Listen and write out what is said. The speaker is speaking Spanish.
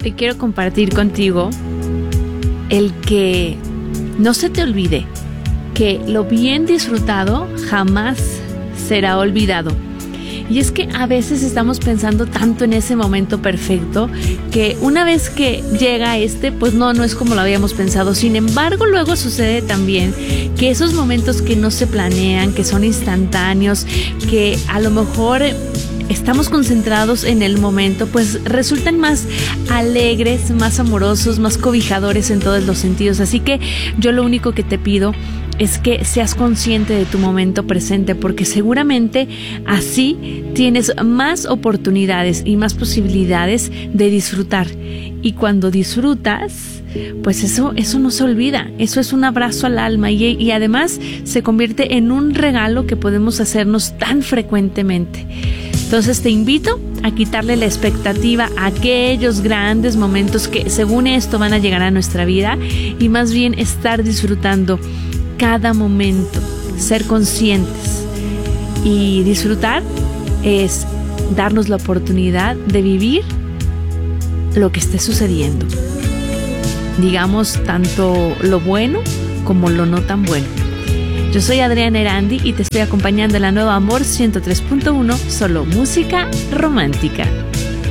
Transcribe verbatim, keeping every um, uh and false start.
Te quiero compartir contigo el que no se te olvide que lo bien disfrutado jamás será olvidado. Y es que a veces estamos pensando tanto en ese momento perfecto que una vez que llega este, pues no, no es como lo habíamos pensado. Sin embargo, luego sucede también que esos momentos que no se planean, que son instantáneos, que a lo mejor estamos concentrados en el momento, pues resultan más alegres, más amorosos, más cobijadores en todos los sentidos. Así que yo lo único que te pido es que seas consciente de tu momento presente, porque seguramente así tienes más oportunidades y más posibilidades de disfrutar. Y cuando disfrutas, pues eso, eso no se olvida, eso es un abrazo al alma y, y además se convierte en un regalo que podemos hacernos tan frecuentemente. Entonces te invito a quitarle la expectativa a aquellos grandes momentos que según esto van a llegar a nuestra vida y más bien estar disfrutando cada momento, ser conscientes. Y disfrutar es darnos la oportunidad de vivir lo que esté sucediendo. Digamos, tanto lo bueno como lo no tan bueno. Yo soy Adriana Erandi y te estoy acompañando en la nueva Amor ciento tres punto uno, solo música romántica.